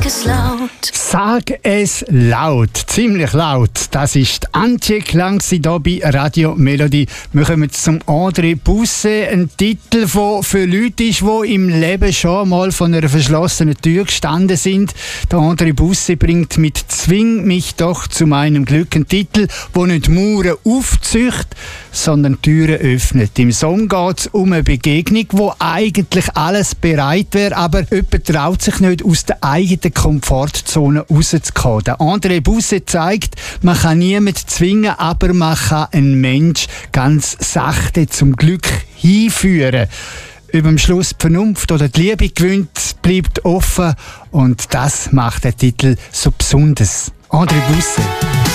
Sag es laut. Sag es laut, ziemlich laut. Das ist Antje Klang hier bei Radio Melody. Wir kommen zum André Busse, ein Titel, der für Leute ist, die im Leben schon mal von einer verschlossenen Tür gestanden sind. Der André Busse bringt mit «Zwing mich doch zu meinem Glück» einen Titel, der nicht Mauern aufzücht, sondern Türen öffnet. Im Song geht es um eine Begegnung, wo eigentlich alles bereit wäre, aber jemand traut sich nicht, aus der eigenen Komfortzone rauszukommen. Der André Busse zeigt, man kann niemanden zwingen, aber man kann einen Mensch ganz sachte zum Glück hinführen. Über dem Schluss die Vernunft oder die Liebe gewinnt, bleibt offen und das macht den Titel so besonders. André Busse.